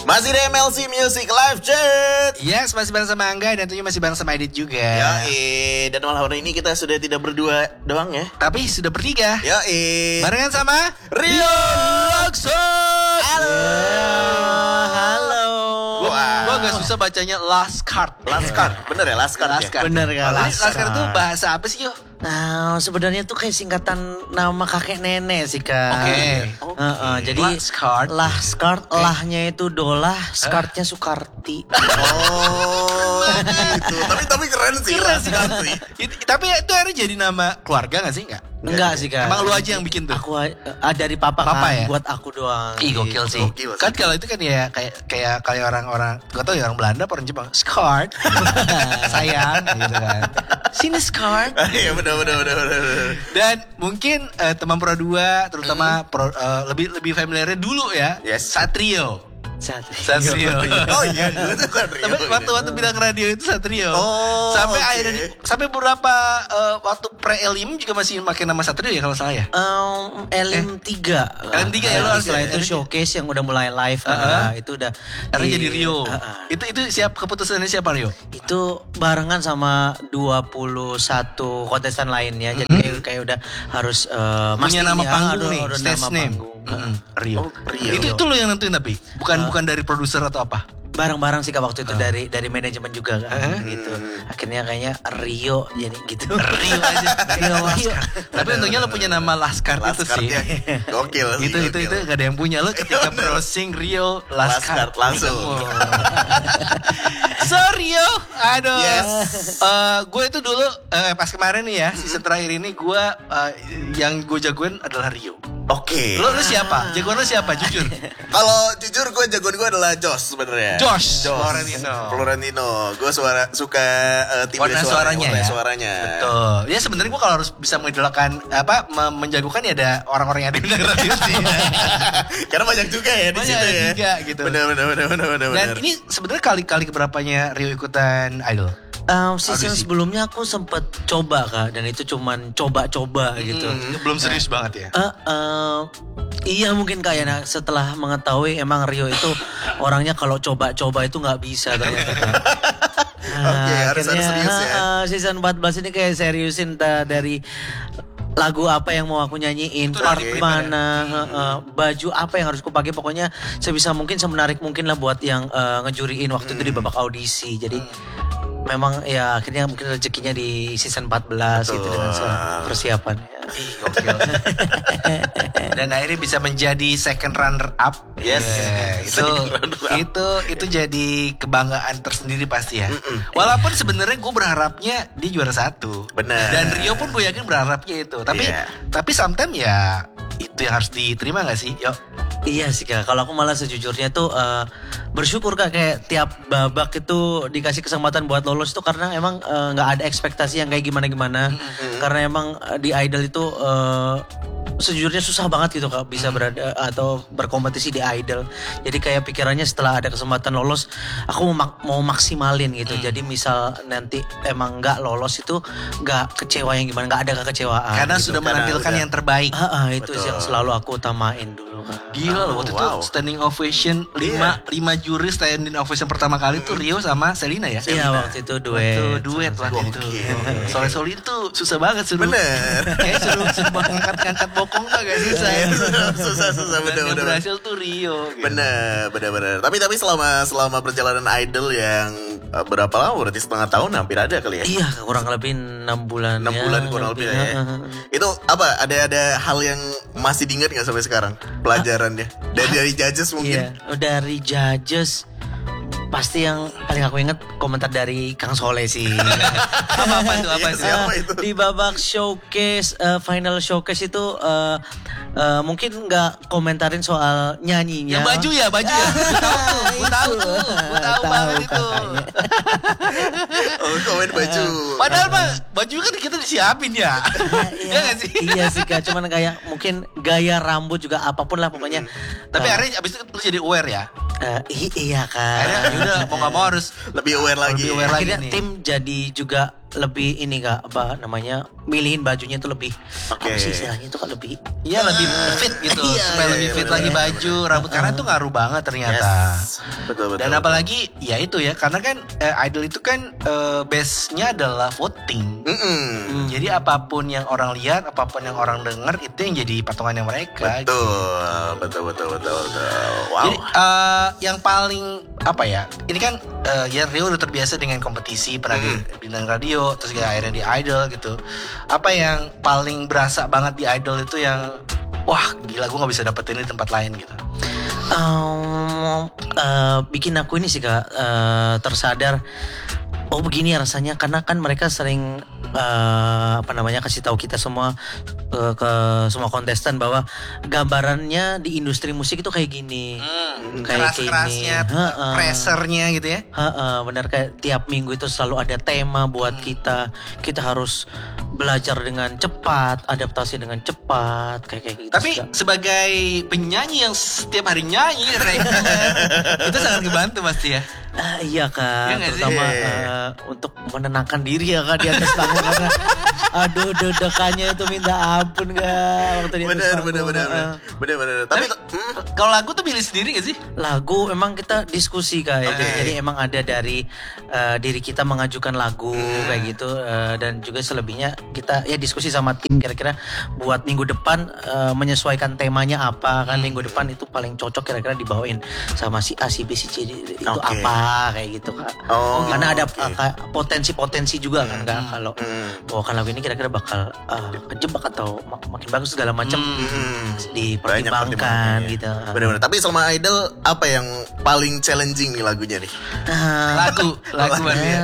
Masih di MLC Music Live Chat. Yes, masih bareng sama Angga dan tentunya masih bareng sama Edit juga. Yoi, dan malam hari ini kita sudah tidak berdua doang ya, Tapi sudah bertiga. Yoi, Barengan sama Rio Lakson. Halo. Gua agak susah bacanya last card. Last card, bener ya last card Last ya? card. Bener kan? Last card itu bahasa apa sih, Yo? Nah, sebenarnya tuh kayak singkatan nama kakek nenek sih, Kak. Oke. Jadi Last card. last card, lahnya itu dolah, skartnya Sukarti. Oh gitu, tapi keren sih last card sih. Tapi itu akhirnya jadi nama keluarga gak sih? Enggak sih, Kak. Emang lu aja yang bikin tuh? Aku dari papa Papa kan, ya? buat aku doang. Ih, gokil sih. Gokil sih. Kan kalau itu kan ya kayak orang-orang, gak tau ya orang Belanda apa orang Jepang, skart. Sayang gitu kan. Sini skart. Iya bener. Dan mungkin teman Pro 2 terutama lebih familiarnya dulu ya. Yes. Satrio. Satrio. Oh iya, dulu tuh kan Rio. Tapi waktu bilang radio itu Satrio. Oh, sampai oke. akhirnya sampai beberapa waktu pre-elim juga masih pakai nama Satrio ya kalau salah ya. LM3 LM3 ya, lo harus setelah ya. itu showcase yang udah mulai live itu udah Karena jadi Rio. Uh-uh. Itu siap keputusannya siapa Rio? Itu barengan sama 21 kontestan lainnya. Jadi kayak udah harus Punya nama panggung nih, ada stage nama name. panggung. Rio. Oh, Rio. Itu lo yang nentuin tapi bukan dari produser atau apa? Bareng-bareng sih Kak waktu itu dari manajemen juga kan gitu. Akhirnya kayaknya Rio jadi gitu. Rio aja. Rio. Tapi untungnya lo punya nama Laskar Last itu card sih. ya. Gokil sih, Itu gokil. gak ada yang punya lo ketika browsing Rio Laskar Laskar, langsung. So Rio, aduh. Yes. Gue itu dulu pas kemarin nih ya season terakhir ini gue yang gue jagoin adalah Rio. Oke. Lo siapa? Jagoan lo siapa? Jujur. Kalau jujur gue jagoan gue adalah Josh sebenarnya. Josh Florentino. Gue suka tim Warna suaranya ya. Suaranya. Betul. Ya sebenarnya gue kalau harus bisa mengidolakan menjagokan ya ada orang-orang yang ada di radio sih. Karena banyak juga ya di Banyak situ ya. juga gitu. Benar. Dan ini sebenarnya kali-kali keberapanya Rio ikutan Idol? Season Audisi. sebelumnya aku sempet coba Kak, dan itu cuman coba-coba gitu. Belum serius banget ya. Iya mungkin kayak setelah mengetahui emang Rio itu orangnya kalau coba-coba itu nggak bisa ternyata. Kak. Oke, harus serius ya. Season 14 ini kayak seriusin dari lagu apa yang mau aku nyanyiin, part oke, mana, baju apa yang harus kupakai, pokoknya sebisa mungkin semenarik mungkin lah buat yang ngejuriin waktu itu di babak audisi. Jadi memang ya akhirnya mungkin rezekinya di season 14 gitu dengan persiapan. Gokil. Dan akhirnya bisa menjadi second runner up. Yes. Second runner up. Itu jadi kebanggaan tersendiri pasti ya. Walaupun sebenarnya gue berharapnya dia juara 1. Benar. Dan Rio pun gue yakin berharapnya itu. Tapi sometimes ya itu yang harus diterima gak sih? Yuk. Iya sih Kak, kalau aku malah sejujurnya tuh bersyukur Kak, kayak tiap babak itu dikasih kesempatan buat lolos tuh karena emang nggak ada ekspektasi yang kayak gimana-gimana. Karena emang di Idol itu sejujurnya susah banget gitu Kak bisa berada atau berkompetisi di Idol. Jadi kayak pikirannya setelah ada kesempatan lolos, aku mau maksimalin gitu. Jadi misal nanti emang nggak lolos itu nggak kecewa yang gimana, nggak ada kekecewaan. Karena gitu. sudah menampilkan yang terbaik. Itu sih yang selalu aku utamain dulu Kak. Gila loh, waktu itu standing ovation 5 juri standing ovation pertama kali tuh Rio sama Selina ya. Iya waktu itu duet. Duet waktu itu. Gokil. Sore-sore itu susah banget suruh. Bener. Kayak suruh ngangkat bokong tuh agak susah ya. Susah Dan yang bener. berhasil tuh Rio. Gitu. Bener. Tapi selama perjalanan Idol yang berapa lama? Berarti setengah tahun hampir ada kali ya? Iya kurang lebih 6 bulan. 6 bulan kurang lebih ya. Itu apa? Ada hal yang masih diingat nggak sampai sekarang pelajarannya? Dari judges mungkin? Iya, dari judges pasti yang paling aku inget komentar dari Kang Soleh sih. Apa tuh? Siapa itu? Di babak showcase, final showcase itu mungkin nggak komentarin soal nyanyinya. Yang baju ya. Gue tahu banget itu. Oh, komen baju. Padahal mah baju kan kita disiapin ya. Iya gak sih? Iya sih Kak, cuman kayak mungkin gaya rambut juga apapun lah pokoknya. Tapi akhirnya abis itu lu jadi aware ya. Iya Kak. Akhirnya udah mau gak mau harus Lebih aware lagi. Lebih aware lagi Akhirnya nih. tim jadi juga lebih ini Kak, apa namanya, milihin bajunya itu lebih Oke. apa sih istilahnya itu Kak, lebih Iya lebih fit gitu, Iya, supaya iya, lebih fit bener, lagi bener, baju, rambut karena itu ngaruh banget ternyata. Yes. Betul. Dan apalagi ya itu ya, karena kan idol itu kan base-nya adalah voting. Jadi apapun yang orang lihat, apapun yang orang dengar itu yang jadi patungannya mereka. Betul. Wow. Jadi yang paling apa ya? Ini kan ya Rio udah terbiasa dengan kompetisi, pernah di bintang radio, terus akhirnya di idol gitu. Apa yang paling berasa banget di idol itu yang wah gila gue nggak bisa dapetin di tempat lain gitu. Bikin aku ini sih Kak, tersadar oh begini ya rasanya, karena kan mereka sering apa namanya kasih tahu kita semua ke semua kontestan bahwa gambarannya di industri musik itu kayak gini, kayak Keras-kerasnya, gini. pressernya gitu ya. Benar, kayak tiap minggu itu selalu ada tema buat kita harus belajar dengan cepat, adaptasi dengan cepat, kayak gitu. Tapi sih, Kak. sebagai penyanyi yang setiap hari nyanyi reguler, itu sangat ngebantu pasti ya. Iya Kak, Iya nggak sih? terutama untuk menenangkan diri ya Kak di atas panggung karena aduh deg-degannya itu minta ampun Kak waktu di atas panggung. Bener. Tapi Kalau lagu tuh pilih sendiri gak sih? Lagu memang kita diskusi Kak ya. Jadi emang ada dari diri kita mengajukan lagu kayak gitu, dan juga selebihnya kita ya diskusi sama tim kira-kira buat minggu depan menyesuaikan temanya apa kan, minggu depan itu paling cocok kira-kira dibawain sama si A, si B, si C itu Oke. apa kayak gitu Kak. Karena ada potensi-potensi juga kan Kak, kalau bawakan lagu ini kira-kira bakal kejebak atau makin bagus segala macam dipertimbangkan Banyak gitu. Bener-bener. Tapi sama idol apa yang paling challenging nih lagunya nih? Lagu ya.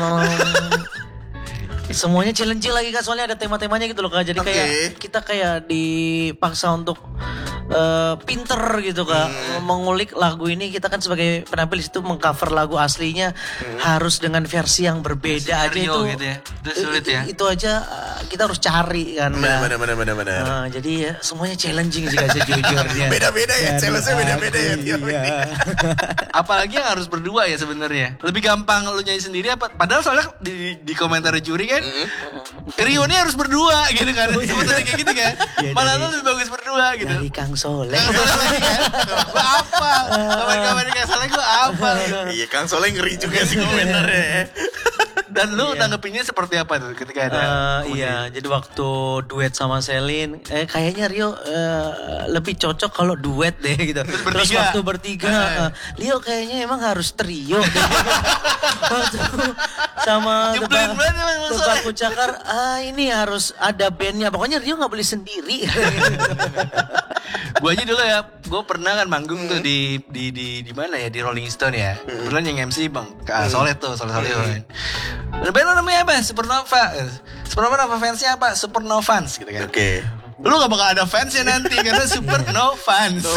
Semuanya challenging lagi Kak, soalnya ada tema-temanya gitu loh Kak. Jadi kayak kita kayak dipaksa untuk pinter gitu Kak, mengulik lagu ini. Kita kan sebagai penampil di situ mengcover lagu aslinya harus dengan versi yang berbeda aja itu. Gitu ya. Itu sulit ya. Itu aja kita harus cari kan. Bener. Jadi ya, semuanya challenging sih Kak sejujurnya. Beda-beda ya, challenge-nya beda-beda ya. Apalagi yang harus berdua ya sebenarnya. Lebih gampang lu nyanyi sendiri apa? Padahal soalnya di komentar juri kan Rio ini harus berdua gitu kan. Sebetulnya kayak gitu kan. Malah lu lebih bagus berdua gitu. Dari Kang Soleh. Gue apa? Kabar-kabar Kang Soleh gue apa? Iya, Kang Soleh ngeri juga sih komentarnya. Dan lu tanggepinnya seperti apa tuh ketika ada? Iya, jadi waktu duet sama Selin, kayaknya Rio lebih cocok kalau duet deh gitu. Terus waktu bertiga, Rio kayaknya emang harus trio deh. Waktu sama Tebak Cakar, ini harus ada bandnya. Pokoknya Rio nggak boleh sendiri. Gue aja dulu ya, gue pernah kan manggung tuh di mana ya, di Rolling Stone ya. Kebetulan yang MC Bang Soleh tuh, Soleh. Band lo namanya apa? Supernova fansnya apa? Supernovans gitu kan. Oke. Lu gak bakal ada fansnya nanti karena Supernovans.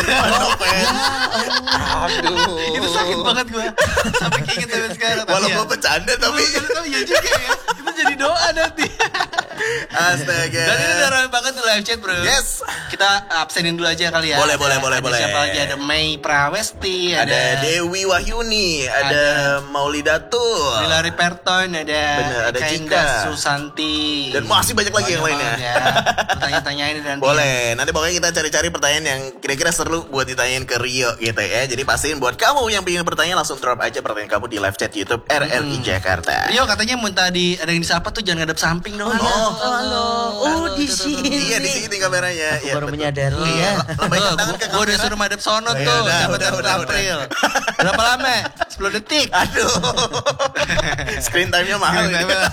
Aduh. Itu sakit banget gue. Sampai keinget sampai sekarang. Walaupun bercanda tapi ya juga ya. Itu jadi doa nanti. Astaga. Dan ini udah rame banget di live chat bro. Yes. Kita absenin dulu aja kali ya. Boleh. Siapa lagi? Ada Mei Prawesti, Ada Dewi Wahyuni, ada Maulidatul, Hilary Perton, ada Cinda, Cinda Susanti, dan masih banyak lagi yang lainnya. Ya. Tanya-tanyain nanti. Boleh, nanti pokoknya kita cari-cari pertanyaan yang kira-kira seru buat ditanyain ke Rio gitu ya. Jadi pastiin buat kamu yang pengen bertanya langsung drop aja pertanyaan kamu di live chat YouTube RRI Jakarta. Rio katanya minta ada yang disapa tuh jangan ngadep samping dong. Halo. Di sini. Iya, di sini kameranya. Aku baru menyadari ya. Gue udah suruh madep sono tuh. Udah. April. Berapa lama? 10 detik. Aduh. Screen time-nya mahal.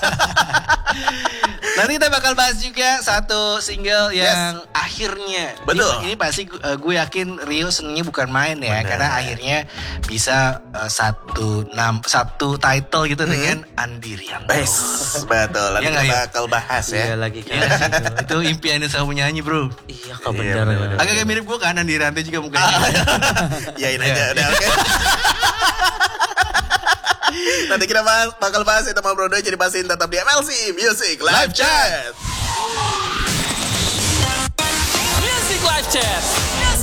Nanti kita bakal bahas juga satu single yang akhirnya. Betul. Ini pasti gue yakin Rio senengnya bukan main ya. Bener. Karena akhirnya bisa satu title gitu dengan Andirian. Betul. Nanti Iya, kita bakal bahas ya. Iya lagi Iya sih, itu impiannya sama penyanyi bro. Iya Kak, benar. Agak mirip gue kan Andirian juga mukanya. Yain aja udah oke. Nanti kita bakal bahas itu sama Bro Doi. Jadi pastiin tetap di MLC Music Live Chat. Music Live Chat.